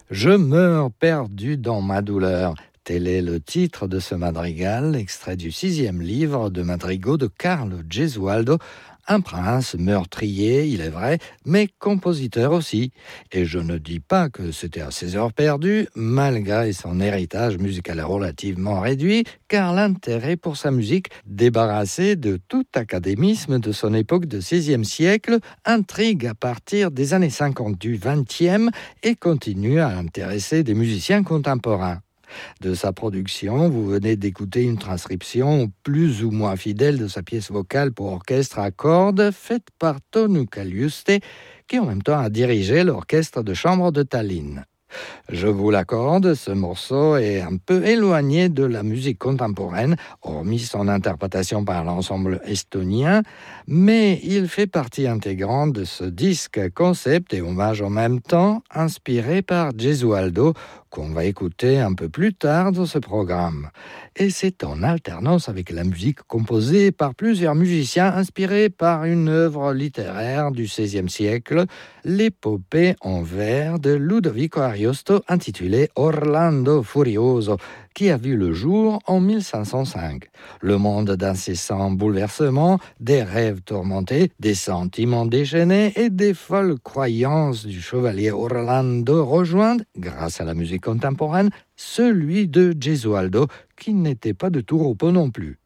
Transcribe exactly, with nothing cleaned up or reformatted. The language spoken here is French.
Je meurs perdu dans ma douleur. Tel est le titre de ce madrigal, extrait du sixième livre de madrigaux de Carlo Gesualdo, un prince meurtrier, il est vrai, mais compositeur aussi. Et je ne dis pas que c'était à ses heures perdues, malgré son héritage musical relativement réduit, car l'intérêt pour sa musique, débarrassé de tout académisme de son époque de seizième siècle, intrigue à partir des années cinquante du vingtième et continue à intéresser des musiciens contemporains. De sa production, vous venez d'écouter une transcription plus ou moins fidèle de sa pièce vocale pour orchestre à cordes faite par Tonu Kaliuste, qui en même temps a dirigé l'orchestre de chambre de Tallinn. Je vous l'accorde, ce morceau est un peu éloigné de la musique contemporaine, hormis son interprétation par l'ensemble estonien, mais il fait partie intégrante de ce disque concept et hommage en même temps, inspiré par Gesualdo, qu'on va écouter un peu plus tard dans ce programme. Et c'est en alternance avec la musique composée par plusieurs musiciens inspirés par une œuvre littéraire du seizième siècle, l'épopée en vers de Ludovico Ariosto intitulée Orlando Furioso, qui a vu le jour en mille cinq cent cinq. Le monde d'incessants bouleversements, des rêves tourmentés, des sentiments déchaînés et des folles croyances du chevalier Orlando rejoignent, grâce à la musique contemporaine, celui de Gesualdo, qui n'était pas de tout repos non plus.